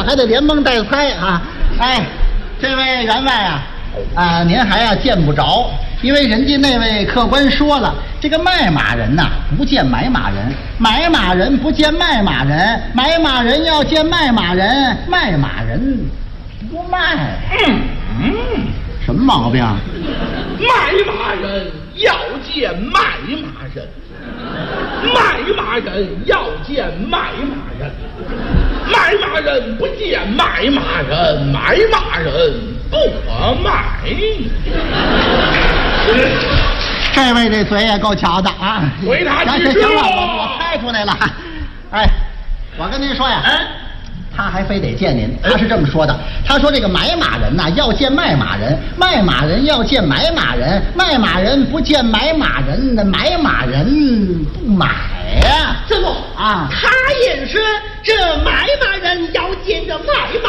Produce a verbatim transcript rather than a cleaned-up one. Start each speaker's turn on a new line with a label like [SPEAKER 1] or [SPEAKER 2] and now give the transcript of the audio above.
[SPEAKER 1] 还得连蒙带猜啊！哎，这位员外啊，啊，您还呀见不着，因为人家那位客官说了，这个卖马人呐、啊、不见买马人，买马人不见卖马人，买马人要见卖马人，卖马人不卖。嗯嗯，什么毛病？
[SPEAKER 2] 卖马人要见卖马人，卖马人要见卖马人，卖马人不见卖马人，买马人不买。
[SPEAKER 1] 这位这嘴也够巧的啊！
[SPEAKER 2] 回答
[SPEAKER 1] 行行行了，我我猜出来了。哎，我跟您说呀，
[SPEAKER 2] 哎，
[SPEAKER 1] 他还非得见您，他是这么说的。他说这个买马人呐、啊、要见卖马人，卖马人要见买马人，卖马人不见买马人，那买马人不买呀、啊。
[SPEAKER 3] 怎么
[SPEAKER 1] 啊？
[SPEAKER 3] 他也是这买马人要见这卖